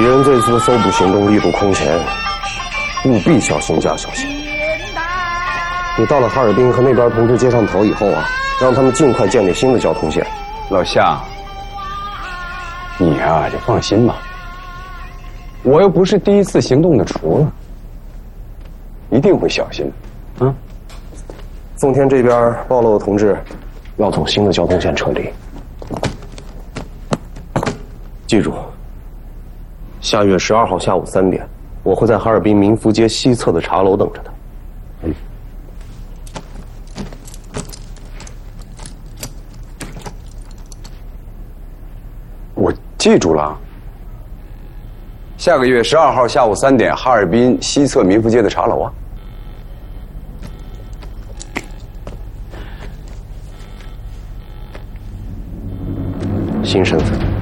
敌人这次的搜捕行动力度空前，务必小心加小心。你到了哈尔滨和那边同志接上头以后啊，让他们尽快建立新的交通线。 老夏，你啊就放心吧，我又不是第一次行动的厨了，一定会小心的。啊， 奉天这边暴露的同志要从新的交通线撤离，记住，下月12号下午3点，我会在哈尔滨民福街西侧的茶楼等着他。 我记住了。下个月12号下午3点，哈尔滨西侧民福街的茶楼啊。 新身份。